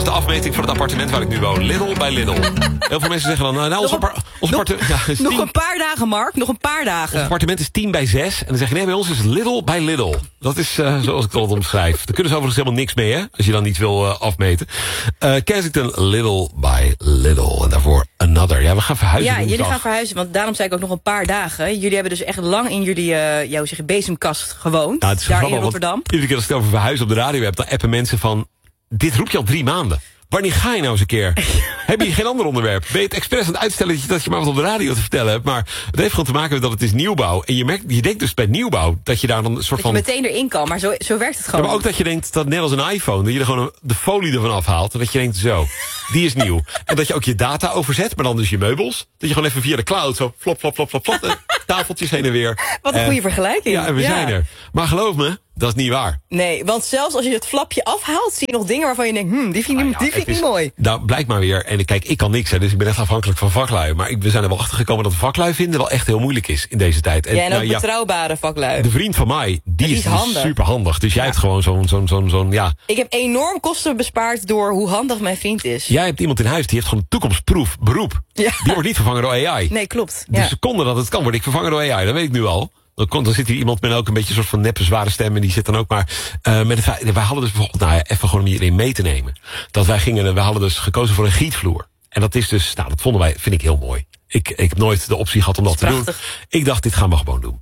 de afmeting van het appartement waar ik nu woon. Lidl bij Lidl. Heel veel mensen zeggen dan... ons appartement... Nog een paar dagen, Mark. Nog een paar dagen. Ons appartement is 10 bij 6. En dan zeg je, nee, bij ons is het Lidl bij Lidl. Dat is zoals ik het altijd omschrijf. Daar kunnen ze overigens helemaal niks mee, hè? Als je dan niet wil afmeten. Kensington, Lidl bij Lidl. En daarvoor Another. Ja, we gaan verhuizen. Ja, jullie gaan verhuizen, want daarom zei ik ook nog een paar dagen. Jullie hebben dus echt lang in jullie bezemkast gewoond. Nou, het is daar grappig, in Rotterdam. Iedere keer als ik het over verhuizen op de radio heb, dan appen mensen van... Dit roep je al 3 maanden. Wanneer ga je nou eens een keer? Heb je geen ander onderwerp? Ben je het expres aan het uitstellen dat je maar wat op de radio te vertellen hebt? Maar het heeft gewoon te maken met dat het is nieuwbouw. En je denkt dus bij nieuwbouw dat je daar dan een soort van... Dat je meteen erin kan, maar zo werkt het gewoon. Ja, maar ook dat je denkt, dat net als een iPhone, dat je er gewoon de folie ervan afhaalt. En dat je denkt, zo, die is nieuw. En dat je ook je data overzet, maar dan dus je meubels. Dat je gewoon even via de cloud zo flop, flop, flop, flop, flop. Tafeltjes heen en weer. Wat een goede vergelijking. Ja, en we zijn er. Maar geloof me, dat is niet waar. Nee, want zelfs als je het flapje afhaalt, zie je nog dingen waarvan je denkt, die vind ik niet mooi. Nou, blijkt maar weer. En kijk, ik kan niks, hè, dus ik ben echt afhankelijk van vaklui. Maar we zijn er wel achter gekomen dat vaklui vinden wel echt heel moeilijk is in deze tijd. En ook betrouwbare vaklui. De vriend van mij, die is super handig. Dus jij hebt gewoon zo'n ja. Ik heb enorm kosten bespaard door hoe handig mijn vriend is. Jij hebt iemand in huis die heeft gewoon een toekomstproef beroep. Ja. Die wordt niet vervangen door AI. Nee, klopt. De seconde dat het kan, word ik vervangen door AI. Dat weet ik nu al. Dan zit hier iemand met ook een beetje een soort van neppe zware stem. En die zit dan ook maar met het... Wij hadden dus bijvoorbeeld, even gewoon om iedereen mee te nemen. Dat wij hadden dus gekozen voor een gietvloer. En dat is dus, dat vind ik heel mooi. Ik heb nooit de optie gehad om dat te doen. Ik dacht, dit gaan we gewoon doen.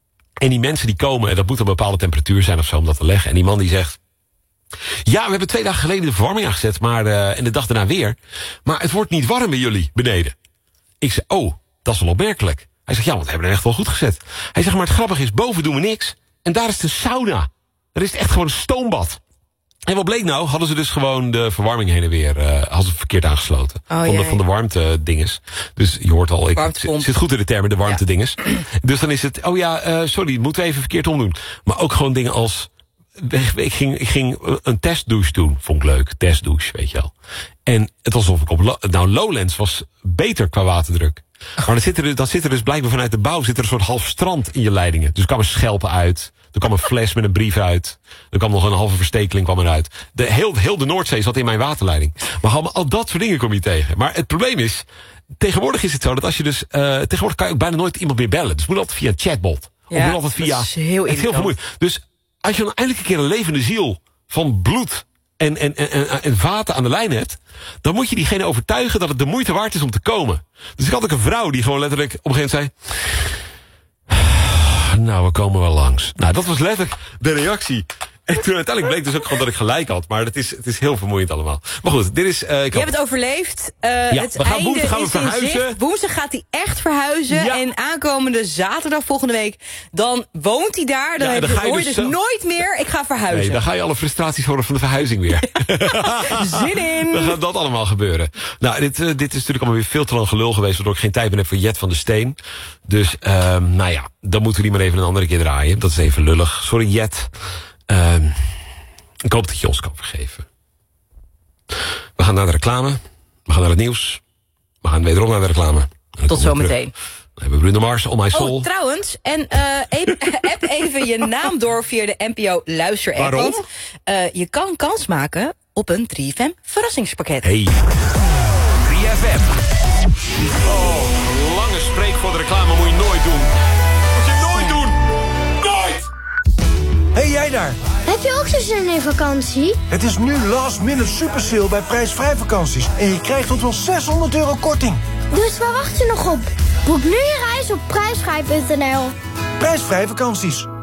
En die mensen die komen, en dat moet een bepaalde temperatuur zijn of zo om dat te leggen. En die man die zegt... Ja, we hebben 2 dagen geleden de verwarming aangezet, maar en de dag daarna weer. Maar het wordt niet warm bij jullie beneden. Ik zei, oh, dat is wel opmerkelijk. Hij zegt, ja, want we hebben er echt wel goed gezet. Hij zegt, maar het grappige is, boven doen we niks. En daar is het een sauna. Daar is het echt gewoon een stoombad. En wat bleek nou? Hadden ze dus gewoon de verwarming heen en weer hadden ze verkeerd aangesloten. Van de warmte dinges. Dus je hoort al, ik zit goed in de termen, de warmte dinges. Dus dan is het, sorry, moeten we even verkeerd omdoen. Maar ook gewoon dingen als... Ik ging een testdouche doen, vond ik leuk. Testdouche, weet je wel. En het was alsof ik Lowlands was beter qua waterdruk. Maar dan zit er dus blijkbaar vanuit de bouw... zit er een soort half strand in je leidingen. Dus er kwamen schelpen uit. Er kwam een fles met een brief uit. Er kwam nog een halve verstekeling kwam eruit. Heel de Noordzee zat in mijn waterleiding. Maar al dat soort dingen kom je tegen. Maar het probleem is... Tegenwoordig is het zo dat als je dus... tegenwoordig kan je ook bijna nooit iemand meer bellen. Dus het moet altijd via een chatbot. Of moet altijd via... Dat is heel vermoeiend. Dus als je dan eindelijk een keer een levende ziel... van bloed en vaten aan de lijn hebt... dan moet je diegene overtuigen dat het de moeite waard is om te komen. Dus ik had ook een vrouw die gewoon letterlijk op een gegeven moment zei... Nou, we komen wel langs. Nou, dat was letterlijk de reactie. En toen uiteindelijk bleek dus ook gewoon dat ik gelijk had. Maar het is heel vermoeiend allemaal. Maar goed, dit is... Je hebt het overleefd. Woensdag gaan we verhuizen. Woensdag gaat hij echt verhuizen. Ja. En aankomende zaterdag volgende week... dan woont hij daar. Dan hoor je dus nooit meer, ik ga verhuizen. Nee, dan ga je alle frustraties horen van de verhuizing weer. Zin in! Dan gaat dat allemaal gebeuren. Nou, dit is natuurlijk allemaal weer veel te lang gelul geweest... waardoor ik geen tijd meer heb voor Jet van de Steen. Dus, dan moeten we die maar even een andere keer draaien. Dat is even lullig. Sorry, Jet. Ik hoop dat je ons kan vergeven. We gaan naar de reclame. We gaan naar het nieuws. We gaan wederom naar de reclame. Tot zometeen. Dan hebben we Bruno Mars, On My Soul. Oh, trouwens. En app even je naam door via de NPO Luister-app. Waarom? Je kan kans maken op een 3FM verrassingspakket. Hey. 3FM. Oh, lange spreek voor de reclame moet je nooit doen. Moet je nooit doen. Nooit! Hey, jij daar. Heb je ook zo zin in vakantie? Het is nu last minute super sale bij prijsvrij vakanties. En je krijgt tot wel €600 korting. Dus waar wacht je nog op? Boek nu je reis op prijsvrij.nl. Prijsvrij vakanties.